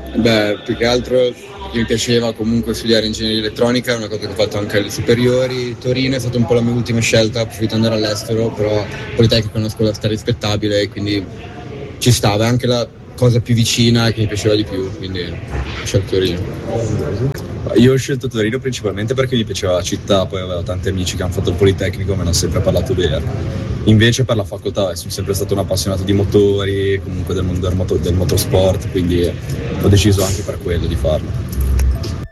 Beh, più che altro mi piaceva comunque studiare ingegneria elettronica, è una cosa che ho fatto anche alle superiori. Torino è stata un po' la mia ultima scelta, ho preferito andare all'estero, però Politecnico è una scuola rispettabile, quindi ci stava, è anche la cosa più vicina che mi piaceva di più, quindi ho scelto Torino. Io ho scelto Torino principalmente perché mi piaceva la città, poi avevo tanti amici che hanno fatto il Politecnico, me ne hanno sempre parlato bene. Invece per la facoltà sono sempre stato un appassionato di motori, comunque del mondo del motorsport, quindi ho deciso anche per quello di farlo.